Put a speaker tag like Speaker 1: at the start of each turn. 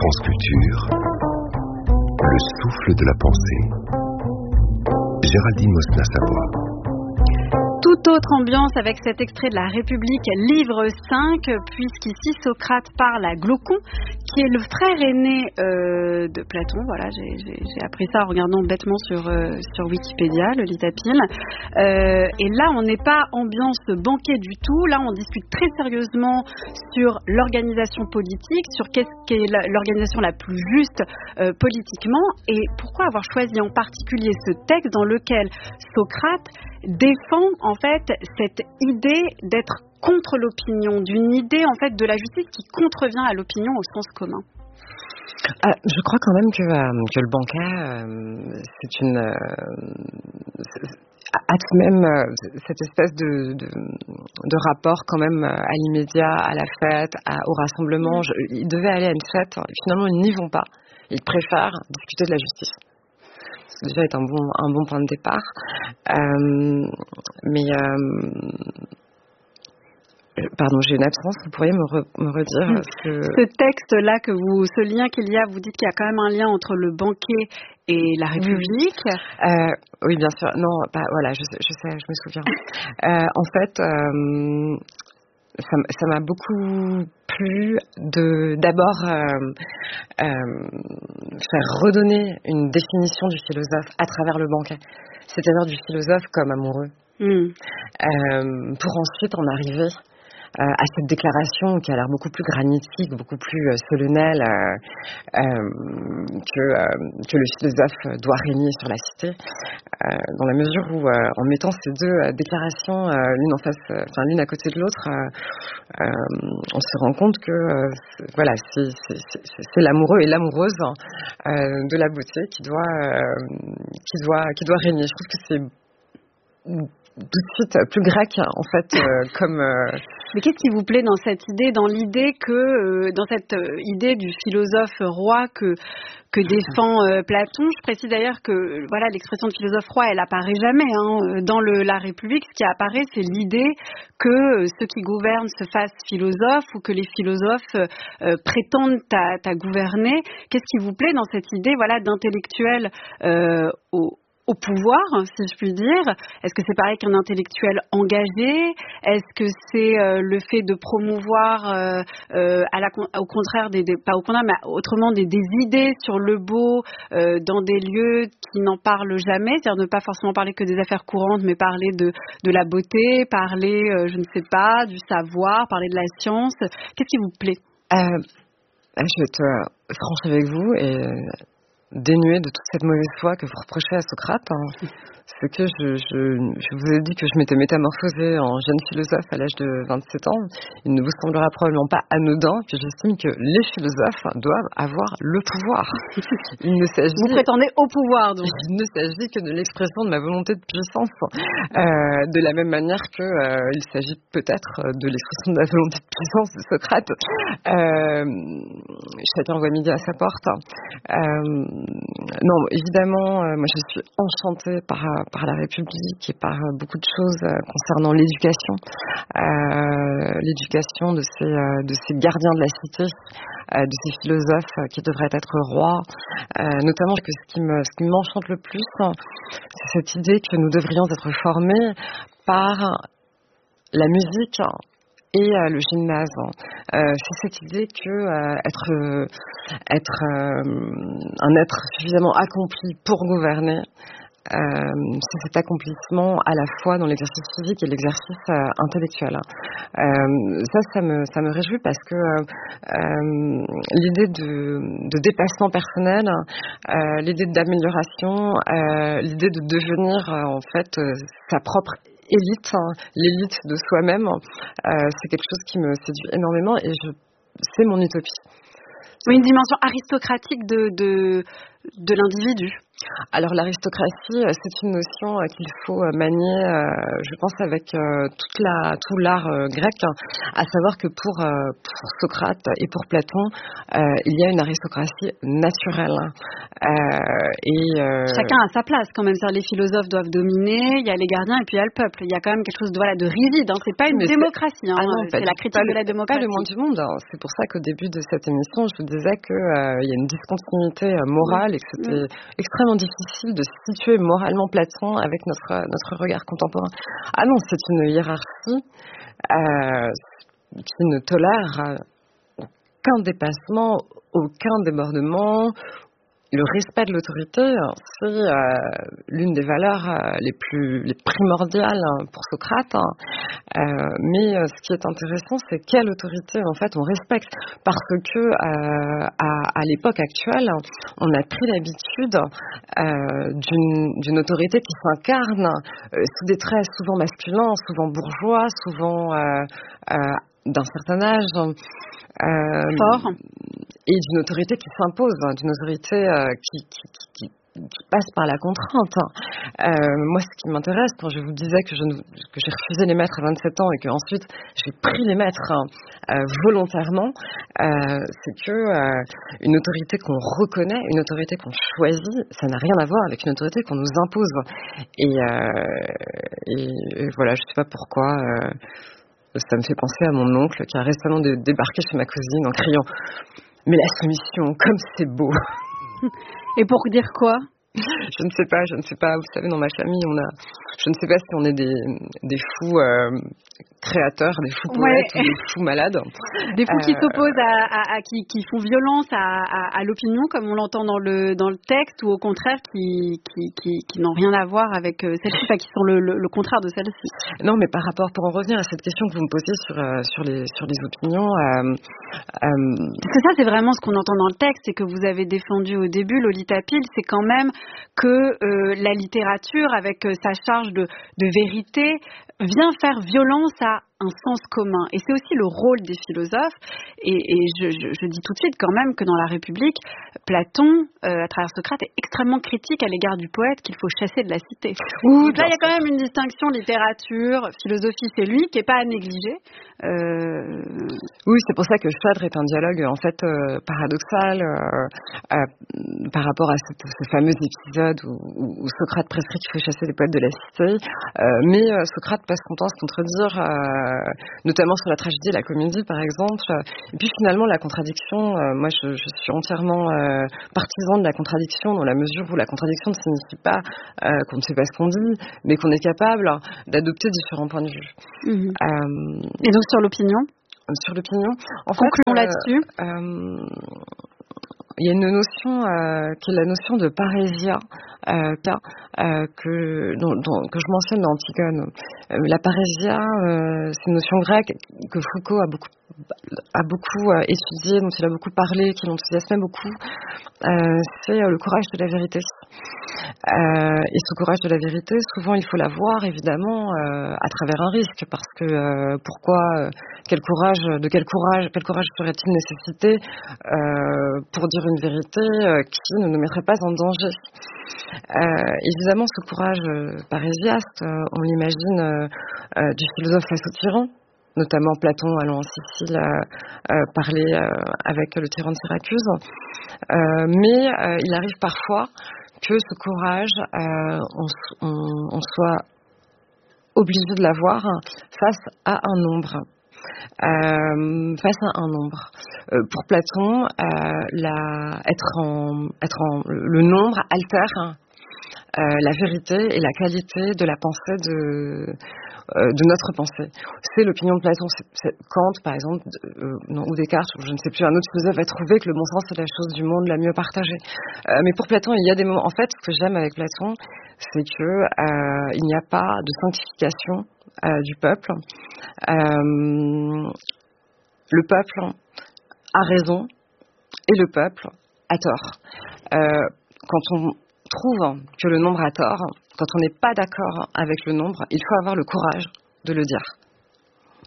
Speaker 1: France Culture, le souffle de la pensée. Géraldine Mosna-Savoie.
Speaker 2: Toute autre ambiance avec cet extrait de La République, livre 5, puisqu'ici Socrate parle à Glaucon, qui est le frère aîné de Platon. Voilà, j'ai appris ça en regardant bêtement sur Wikipédia, le litapile. Et là, on n'est pas ambiance banquet du tout. Là, on discute très sérieusement sur l'organisation politique, sur qu'est-ce qu'est l'organisation la plus juste politiquement. Et pourquoi avoir choisi en particulier ce texte dans lequel Socrate défend en fait cette idée d'être contre l'opinion, d'une idée en fait de la justice qui contrevient à l'opinion au sens commun.
Speaker 3: Je crois quand même que le banquet, c'est une a tout de même cette espèce de rapport quand même à l'immédiat, à la fête, au rassemblement. Ils devaient aller à une fête, finalement ils n'y vont pas. Ils préfèrent discuter de la justice. Ce qui déjà est un bon point de départ. Pardon, j'ai une absence, vous pourriez me redire
Speaker 2: ce texte-là, ce lien qu'il y a, vous dites qu'il y a quand même un lien entre le banquet et la République.
Speaker 3: Oui, bien sûr. Non, voilà, je sais, je me souviens. En fait, ça m'a beaucoup plu d'abord faire redonner une définition du philosophe à travers le banquet, c'est-à-dire du philosophe comme amoureux, pour ensuite en arriver à cette déclaration qui a l'air beaucoup plus granitique, beaucoup plus solennelle que le philosophe doit régner sur la cité, dans la mesure où en mettant ces deux déclarations l'une à côté de l'autre, on se rend compte que voilà, c'est l'amoureux et l'amoureuse de la beauté qui doit régner. Je trouve que c'est tout de suite plus grec en fait comme
Speaker 2: Mais qu'est-ce qui vous plaît dans cette idée, dans cette idée du philosophe roi que défend Platon? Je précise d'ailleurs que voilà, l'expression de philosophe roi, elle apparaît jamais dans la République. Ce qui apparaît, c'est l'idée que ceux qui gouvernent se fassent philosophes ou que les philosophes prétendent à gouverner. Qu'est-ce qui vous plaît dans cette idée, voilà, d'intellectuel au pouvoir, si je puis dire? Est-ce que c'est pareil qu'un intellectuel engagé? Est-ce que c'est le fait de promouvoir au contraire pas au contraire, mais autrement des idées sur le beau dans des lieux qui n'en parlent jamais, c'est-à-dire ne pas forcément parler que des affaires courantes, mais parler de la beauté, parler, je ne sais pas, du savoir, parler de la science? Qu'est-ce qui vous plaît?
Speaker 3: Je vais être franche avec vous et dénuée de toute cette mauvaise foi que vous reprochez à Socrate, c'est que je vous ai dit que je m'étais métamorphosée en jeune philosophe à l'âge de 27 ans. Il ne vous semblera probablement pas anodin que j'estime que les philosophes doivent avoir le pouvoir.
Speaker 2: Vous prétendez au pouvoir, donc.
Speaker 3: Il ne s'agit que de l'expression de ma volonté de puissance, de la même manière que il s'agit peut-être de l'expression de la volonté de puissance de Socrate. Chacun voit midi à sa porte. Non, évidemment, moi je suis enchantée par la République et par beaucoup de choses concernant l'éducation de ces gardiens de la cité, de ces philosophes qui devraient être rois. Notamment que ce qui m'enchante le plus, c'est cette idée que nous devrions être formés par la musique et le gymnase. C'est cette idée que être un être suffisamment accompli pour gouverner, c'est cet accomplissement à la fois dans l'exercice physique et l'exercice intellectuel. Ça me réjouit parce que l'idée de dépassement personnel, l'idée d'amélioration, l'idée de devenir en fait sa propre élite, l'élite de soi-même, c'est quelque chose qui me séduit énormément et c'est mon utopie.
Speaker 2: Oui, une dimension aristocratique de l'individu.
Speaker 3: Alors l'aristocratie, c'est une notion qu'il faut manier, je pense, avec tout l'art grec, à savoir que pour Socrate et pour Platon, il y a une aristocratie naturelle.
Speaker 2: Chacun a sa place quand même. C'est-à-dire, les philosophes doivent dominer, il y a les gardiens et puis il y a le peuple. Il y a quand même quelque chose de rigide. Hein. C'est pas une démocratie. Hein. C'est la critique de la démocratie.
Speaker 3: Pas le moins du monde. Hein. C'est pour ça qu'au début de cette émission, je vous disais qu'il y a une discontinuité morale et que c'était extrêmement difficile de situer moralement Platon avec notre regard contemporain. Ah non, c'est une hiérarchie qui ne tolère aucun dépassement, aucun débordement. Le respect de l'autorité, c'est l'une des valeurs les primordiales pour Socrate. Mais ce qui est intéressant, c'est quelle autorité en fait on respecte, parce que à l'époque actuelle, on a pris l'habitude d'une autorité qui s'incarne sous des traits souvent masculins, souvent bourgeois, souvent d'un certain âge.
Speaker 2: Fort.
Speaker 3: Et d'une autorité qui s'impose, d'une autorité qui passe par la contrainte. Moi, ce qui m'intéresse, quand je vous disais que j'ai refusé les maîtres à 27 ans et qu'ensuite j'ai pris les maîtres volontairement, c'est que une autorité qu'on reconnaît, une autorité qu'on choisit, ça n'a rien à voir avec une autorité qu'on nous impose. Et voilà, je ne sais pas pourquoi. Ça me fait penser à mon oncle qui a récemment débarqué chez ma cousine en criant « Mais la soumission, comme c'est beau !»
Speaker 2: Et pour dire quoi ?
Speaker 3: Je ne sais pas. Vous savez, dans ma famille, je ne sais pas si on est des fous créateurs, des fous poètes ou des fous malades.
Speaker 2: Des fous qui s'opposent qui font violence à l'opinion, comme on l'entend dans le texte, ou au contraire qui n'ont rien à voir avec celle-ci, qui sont le contraire de celle-ci.
Speaker 3: Non, mais pour en revenir à cette question que vous me posiez sur les opinions.
Speaker 2: Parce que ça, c'est vraiment ce qu'on entend dans le texte, et que vous avez défendu au début, Lolita Pile, c'est quand même que la littérature, avec sa charge de vérité, vient faire violence à un sens commun. Et c'est aussi le rôle des philosophes. Et je dis tout de suite quand même que dans la République, Platon, à travers Socrate, est extrêmement critique à l'égard du poète qu'il faut chasser de la cité. Donc là, il y a quand même une distinction littérature, philosophie, c'est lui, qui n'est pas à négliger.
Speaker 3: Oui, c'est pour ça que Phèdre est un dialogue en fait paradoxal par rapport à ce fameux épisode où Socrate prescrit qu'il faut chasser les poètes de la cité. Mais Socrate passe son temps à se contredire, notamment sur la tragédie et la comédie, par exemple. Et puis finalement, la contradiction, moi je suis entièrement partisan de la contradiction, dans la mesure où la contradiction ne signifie pas qu'on ne sait pas ce qu'on dit, mais qu'on est capable d'adopter différents points de vue.
Speaker 2: Et donc sur l'opinion ?
Speaker 3: Sur l'opinion,
Speaker 2: concluons là-dessus.
Speaker 3: Il y a une notion qui est la notion de parésia que je mentionne dans Antigone. La parésia, c'est une notion grecque que Foucault a beaucoup étudiée, dont il a beaucoup parlé, qui l'enthousiasmait beaucoup. C'est le courage de la vérité. Et ce courage de la vérité, souvent il faut l'avoir évidemment à travers un risque, parce que quel courage serait-il nécessité pour dire une vérité qui ne nous mettrait pas en danger. Évidemment, ce courage parésiaste, on l'imagine du philosophe face au tyran, notamment Platon allant en Sicile parler avec le tyran de Syracuse. Mais il arrive parfois que ce courage, on soit obligé de l'avoir face à un nombre. Pour Platon, le nombre altère la vérité et la qualité de la pensée de notre pensée. C'est l'opinion de Platon. C'est Kant, par exemple, ou Descartes, ou je ne sais plus, un autre philosophe a trouvé que le bon sens est la chose du monde la mieux partagée. Mais pour Platon, il y a des moments. En fait, ce que j'aime avec Platon, c'est que il n'y a pas de sanctification du peuple. Le peuple a raison et le peuple a tort. Quand on trouve que le nombre a tort, quand on n'est pas d'accord avec le nombre, il faut avoir le courage de le dire.